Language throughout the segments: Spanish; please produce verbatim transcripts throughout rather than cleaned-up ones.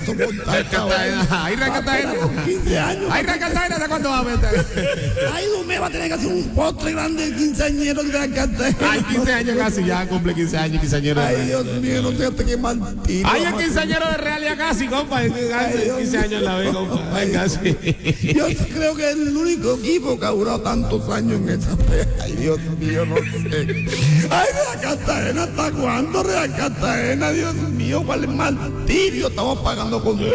soportar. Ahí Cartagena. quince años. Ahí Cartagena, ¿de cuánto va a meter? Ay, Dumé va a tener que hacer un postre grande de quinceañero de Gran Cartagena. Ay, quince años casi, ya cumple quince años, quinceañero. Ay, Dios mío, no sé hasta qué martirio. Ay, el quinceañero de Real ya casi, compa. quince años en la vez, compa. Ay, casi. Yo creo que es el único equipo que ha durado tantos años en esa fe. Ay, Dios mío, no sé. Ay, Real Cartagena, ¿hasta cuándo, Real Cartagena? Dios mío, cuál martirio estamos pagando contigo.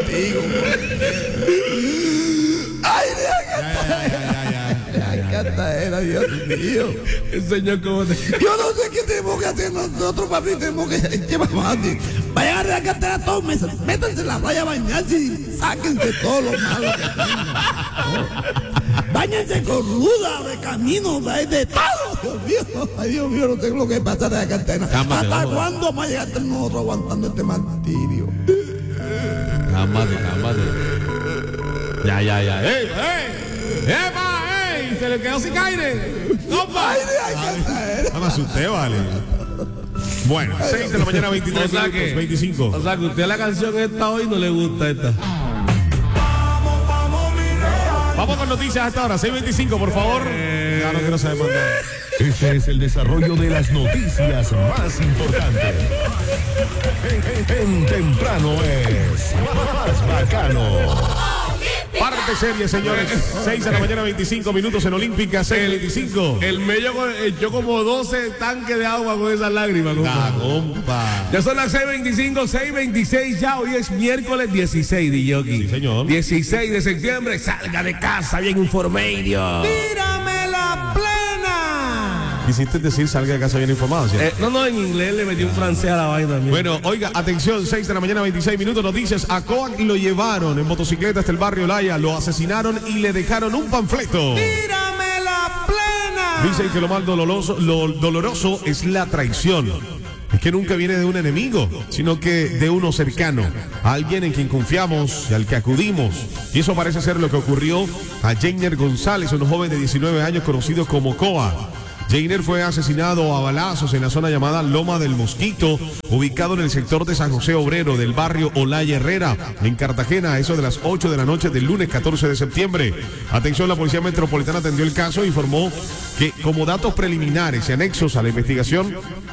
Ay, Real Cartagena. Real Cartagena, Dios mío. El señor, ¿cómo te... Yo no sé qué tenemos que hacer nosotros, papi. Tenemos que llevar más. Vayan a Real Cartagena todos los meses. Métanse en la playa a bañarse y sáquense todo lo malo que tengan. Báñense con ruda de camino, de, de todo. Dios mío, ay Dios mío, no sé lo que pasa de la Cartagena. Cámate, ¿Hasta vamos. cuándo vamos a llegar a estar nosotros aguantando este martirio? Cámate, cámate. Ya, ya, ya. ¡Ey, ey! ¡Epa, ey! Se le quedó sin aire. ¡Compa! Ay, Real Cartagena. No me asusté, vale. Bueno, seis de la mañana, veintitrés O sea minutos, que, veinticinco. o sea que usted la canción esta hoy no le gusta esta. Vamos con noticias hasta ahora, seis veinticinco, por favor. Ya no quiero saber más nada. Este es el desarrollo de las noticias más importantes. En, en- en temprano es más bacano. Parte serie, señores. seis de la mañana, veinticinco minutos en Olímpica, seis veinticinco. El mello con- echó como doce tanques de agua con esas lágrimas, compa. Ah, compa. Ya son las seis veinticinco, seis veintiséis ya. Hoy es miércoles dieciséis, D J. Sí, señor. dieciséis de septiembre. Salga de casa, bien informado. ¡Tírame la plena! Quisiste decir salga de casa bien informado, ¿cierto? Eh, no, no, en inglés le metí un francés a la vaina también. Bueno, oiga, atención, seis de la mañana, veintiséis minutos, noticias. A Coac lo llevaron en motocicleta hasta el barrio Laya, lo asesinaron y le dejaron un panfleto. ¡Tírame la plena! Dicen que lo más doloroso, lo doloroso es la traición. Es que nunca viene de un enemigo, sino que de uno cercano, a alguien en quien confiamos y al que acudimos. Y eso parece ser lo que ocurrió a Jainer González, un joven de diecinueve años conocido como Coa. Jainer fue asesinado a balazos en la zona llamada Loma del Mosquito, ubicado en el sector de San José Obrero del barrio Olaya Herrera, en Cartagena, a eso de las ocho de la noche del lunes catorce de septiembre. Atención, la Policía Metropolitana atendió el caso e informó que como datos preliminares y anexos a la investigación,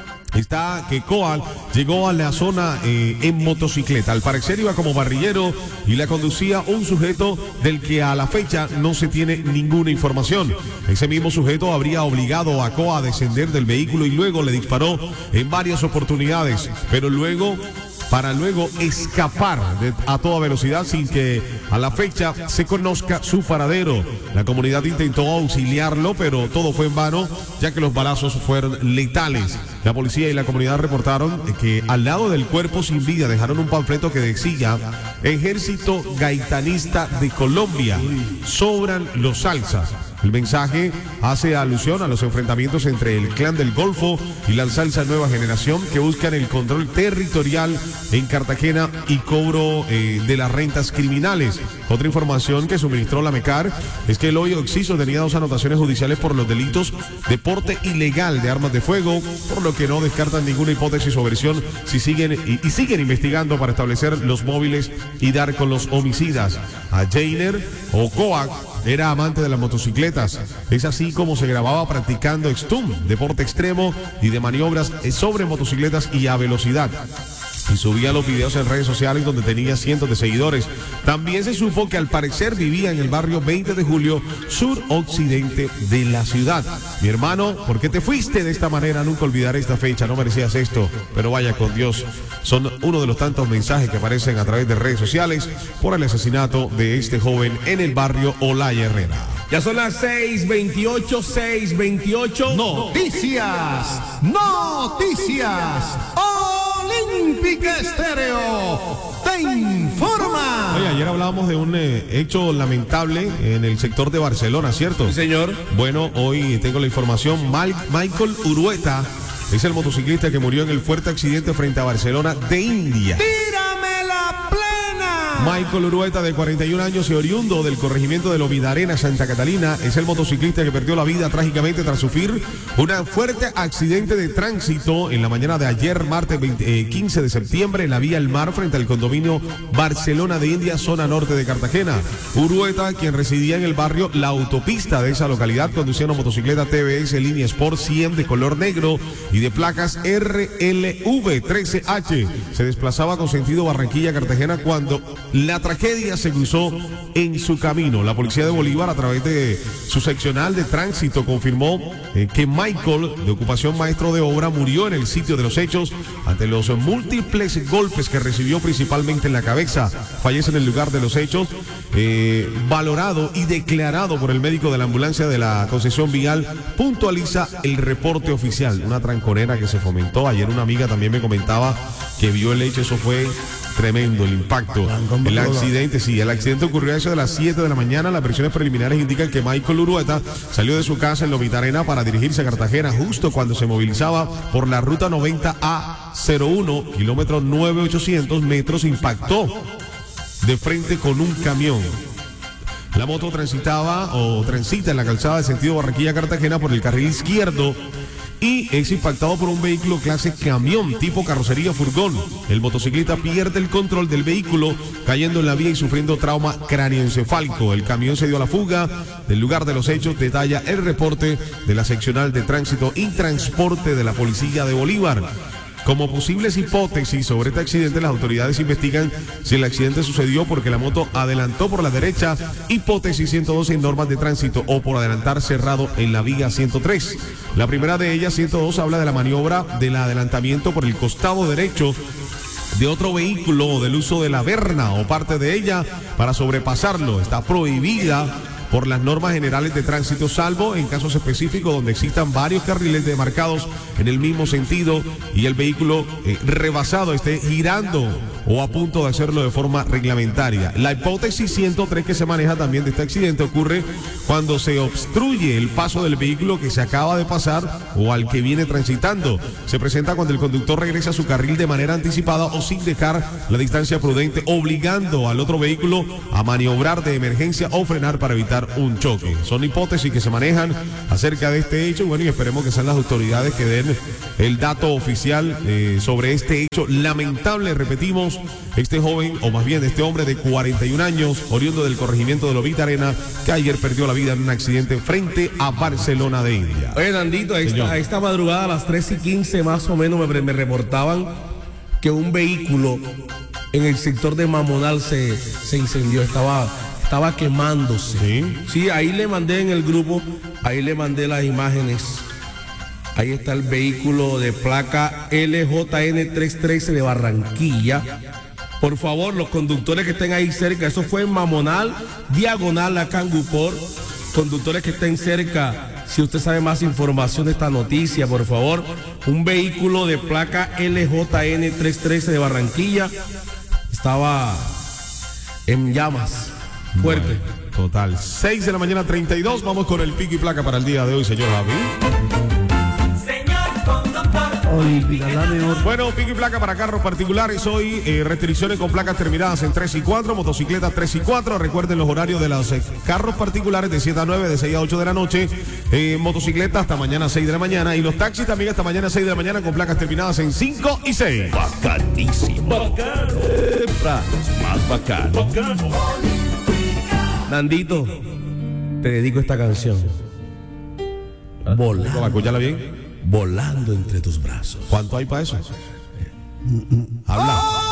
está que Coal llegó a la zona eh, en motocicleta. Al parecer iba como barrillero y la conducía un sujeto del que a la fecha no se tiene ninguna información. Ese mismo sujeto habría obligado a Coa a descender del vehículo y luego le disparó en varias oportunidades, pero luego para luego escapar de- a toda velocidad sin que a la fecha se conozca su paradero. La comunidad intentó auxiliarlo, pero todo fue en vano, ya que los balazos fueron letales. La policía y la comunidad reportaron que al lado del cuerpo sin vida dejaron un panfleto que decía: Ejército Gaitanista de Colombia, sobran los salsas. El mensaje hace alusión a los enfrentamientos entre el Clan del Golfo y la Salsa Nueva Generación, que buscan el control territorial en Cartagena y cobro eh, de las rentas criminales. Otra información que suministró la MECAR es que el hoy Oxiso tenía dos anotaciones judiciales por los delitos de porte ilegal de armas de fuego, por lo que no descartan ninguna hipótesis o versión si siguen y, y siguen investigando para establecer los móviles y dar con los homicidas. A Jainer o Coac era amante de las motocicletas. Es así como se grababa practicando stunt, deporte extremo y de maniobras sobre motocicletas y a velocidad. Y subía los videos en redes sociales donde tenía cientos de seguidores. También se supo que al parecer vivía en el barrio veinte de julio, suroccidente de la ciudad. Mi hermano, ¿por qué te fuiste de esta manera? Nunca olvidaré esta fecha, no merecías esto, pero vaya con Dios. Son uno de los tantos mensajes que aparecen a través de redes sociales por el asesinato de este joven en el barrio Olaya Herrera. Ya son las seis veintiocho, seis veintiocho. Noticias, noticias. Olímpica Estéreo te informa. Oye, ayer hablábamos de un eh, hecho lamentable en el sector de Barcelona, ¿cierto? Sí, señor. Bueno, hoy tengo la información. Mal- Michael Urueta es el motociclista que murió en el fuerte accidente frente a Barcelona de India. ¡Tírame la plena! Michael Urueta, de cuarenta y un años y oriundo del corregimiento de Lomidarena, Santa Catalina, es el motociclista que perdió la vida trágicamente tras sufrir un fuerte accidente de tránsito en la mañana de ayer, martes veinte, eh, quince de septiembre, en la vía El Mar, frente al condominio Barcelona de India, zona norte de Cartagena. Urueta, quien residía en el barrio La Autopista de esa localidad, conducía una motocicleta T V S Línea Sport cien de color negro y de placas R L V trece H. Se desplazaba con sentido Barranquilla-Cartagena cuando la tragedia se cruzó en su camino. La policía de Bolívar, a través de su seccional de tránsito, confirmó eh, que Michael, de ocupación maestro de obra, murió en el sitio de los hechos ante los múltiples golpes que recibió principalmente en la cabeza. Fallece en el lugar de los hechos, eh, valorado y declarado por el médico de la ambulancia de la concesión vial. Puntualiza el reporte oficial. Una tranconera que se fomentó. Ayer una amiga también me comentaba que vio el hecho. Eso fue tremendo, el impacto. El accidente, sí, el accidente ocurrió a eso de las siete de la mañana. Las versiones preliminares indican que Michael Urueta salió de su casa en Lomidarena para dirigirse a Cartagena justo cuando se movilizaba por la ruta noventa A cero uno, kilómetro nueve mil ochocientos metros, impactó de frente con un camión. La moto transitaba o transita en la calzada de sentido Barranquilla-Cartagena por el carril izquierdo y es impactado por un vehículo clase camión tipo carrocería furgón. El motociclista pierde el control del vehículo, cayendo en la vía y sufriendo trauma cráneoencefálico. El camión se dio a la fuga del lugar de los hechos, detalla el reporte de la seccional de tránsito y transporte de la policía de Bolívar. Como posibles hipótesis sobre este accidente, las autoridades investigan si el accidente sucedió porque la moto adelantó por la derecha, hipótesis ciento doce en normas de tránsito, o por adelantar cerrado en la vía ciento tres. La primera de ellas, ciento dos, habla de la maniobra del adelantamiento por el costado derecho de otro vehículo o del uso de la berna o parte de ella para sobrepasarlo. Está prohibida por las normas generales de tránsito, salvo en casos específicos donde existan varios carriles demarcados en el mismo sentido y el vehículo eh, rebasado esté girando o a punto de hacerlo de forma reglamentaria. La hipótesis ciento tres que se maneja también de este accidente ocurre cuando se obstruye el paso del vehículo que se acaba de pasar o al que viene transitando. Se presenta cuando el conductor regresa a su carril de manera anticipada o sin dejar la distancia prudente, obligando al otro vehículo a maniobrar de emergencia o frenar para evitar un choque. Son hipótesis que se manejan acerca de este hecho. Bueno, y esperemos que sean las autoridades que den el dato oficial eh, sobre este hecho lamentable. Repetimos, este joven, o más bien este hombre de cuarenta y un años, oriundo del corregimiento de Lomidarena, que ayer perdió la vida en un accidente frente a Barcelona de India. Oye, Nandito, a esta, a esta madrugada a las tres y quince más o menos me, me reportaban que un vehículo en el sector de Mamonal se, se incendió, estaba, estaba quemándose. ¿Sí? Sí, ahí le mandé en el grupo, ahí le mandé las imágenes. Ahí está el vehículo de placa L J N trescientos trece de Barranquilla. Por favor, los conductores que estén ahí cerca, eso fue en Mamonal, diagonal a Cangupor. Conductores que estén cerca, si usted sabe más información de esta noticia, por favor. Un vehículo de placa L J N trescientos trece de Barranquilla estaba en llamas, fuerte. Bueno, total, seis de la mañana, treinta y dos. Vamos con el pico y placa para el día de hoy, señor Javi. Bueno, pico y placa para carros particulares hoy, eh, restricciones con placas terminadas en tres y cuatro, motocicletas tres y cuatro. Recuerden los horarios de los eh, carros particulares de siete a nueve, de seis a ocho de la noche, eh, motocicletas hasta mañana seis de la mañana, y los taxis también hasta mañana seis de la mañana con placas terminadas en cinco y seis. Bacanísimo. Bacano. Más bacano. Bacano. Nandito, te dedico esta canción. Volando. Escúchala bien. Volando entre tus brazos. ¿Cuánto hay para eso? Habla.